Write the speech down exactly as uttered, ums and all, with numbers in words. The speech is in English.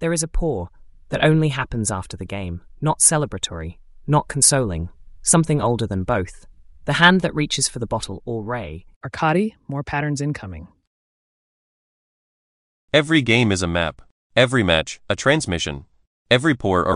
There is a pour that only happens after the game, not celebratory, not consoling, something older than both. The hand that reaches for the bottle or ray. Arcadi, more patterns incoming. Every game is a map. Every match, a transmission. Every pour, a